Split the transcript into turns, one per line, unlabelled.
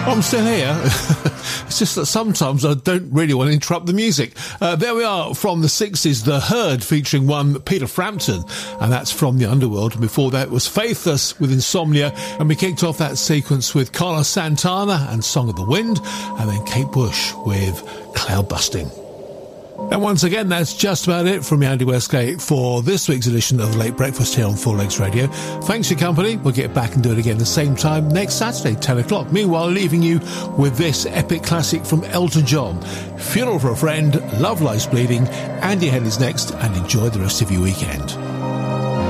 I'm still here. It's just that sometimes I don't really want to interrupt the music. There we are from the 60s, The Herd featuring one Peter Frampton, and that's from the Underworld. And before that was Faithless with Insomnia, and we kicked off that sequence with Carlos Santana and Song of the Wind, and then Kate Bush with Cloud Busting. And once again, that's just about it from Andy Westgate for this week's edition of The Late Breakfast here on Four Legs Radio. Thanks for your company. We'll get back and do it again the same time next Saturday, 10 o'clock. Meanwhile, leaving you with this epic classic from Elton John. Funeral for a Friend, Love Lies Bleeding. Andy Henn is next, and enjoy the rest of your weekend.